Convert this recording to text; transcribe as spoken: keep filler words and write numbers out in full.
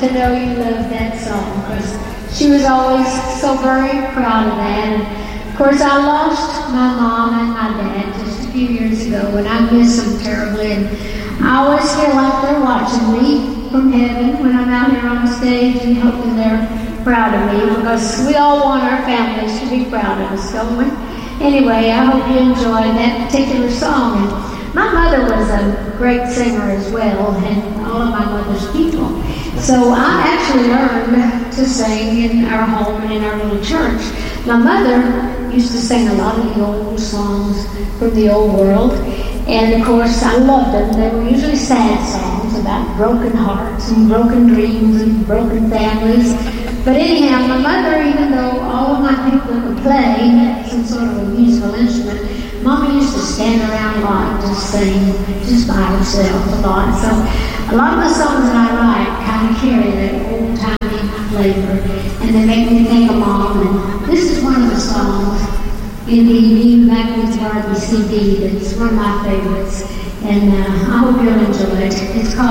to know you love that song, because she was always so very proud of that. And of course, I lost my mom and my dad just a few years ago, and I miss them terribly. And I always feel like they're watching me from heaven when I'm out here on the stage, and hoping they're proud of me, because we all want our families to be proud of us, don't we? Anyway, I hope you enjoyed that particular song. And my mother was a great singer as well, and all of my mother's people. So I actually learned to sing in our home and in our little church. My mother used to sing a lot of the old songs from the old world, and of course I loved them. They were usually sad songs about broken hearts and broken dreams and broken families. But anyhow, my mother, even though all of my people could play some sort of a musical instrument, Mama used to stand around a lot and just sing just by herself a lot. So a lot of the songs that I write kind of carry that old-timey flavor, and they make me think of Mom. And this is one of the songs in the New Backwards Barbie C D that's one of my favorites, and uh, I hope you'll enjoy it. It's called